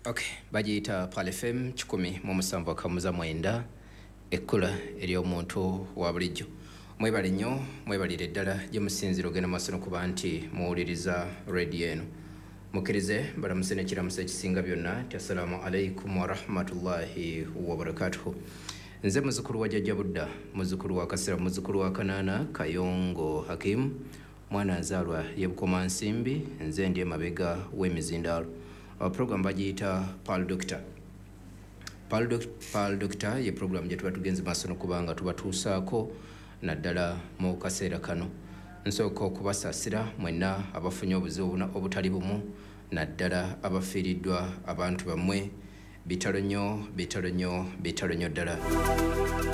Okay, bagiyita Pal FM 107.9 ekkula ery'omuntu wa bulijjo. Mwebale nnyo, mwebalire ddala gye musinzira ogenda maaso n'okuba nti muwuliriza radio eno. Mukkirize balamuse n'ekiramuso ekisinga byonna nti assalamu alaikum wa rahmatullahi wa barakatuhu. Nze muzukulu wa Jjajja Budda, muzukulu wa Kasera, muzukulu wa Kanaana Kayongo Hakim, mwana azaalwa ye Bukomansimbi, nze ndi emabega w'emizindaalo. Program bagiyita Pal Doctor. Pal Doctor ye program gye tuba tugenze maaso n'okuba nga tubatuusaako naddala mu kaseera kano. Nsooka okubasaasira mwenna abafunye obuzibu obutali bumu, naddala abafiiriddwa abantu bammwe, bitalo nnyo ddala.